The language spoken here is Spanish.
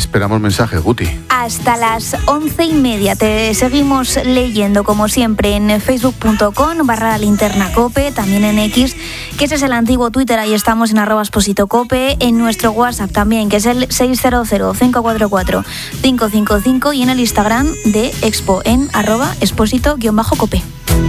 esperamos mensajes, Guti. Hasta las 11:30. Te seguimos leyendo, como siempre, en facebook.com/linternacope, también en X, que ese es el antiguo Twitter, ahí estamos en @expositocope, en nuestro WhatsApp también, que es el 600-544-555, y en el Instagram de Expo, en @exposito-cope.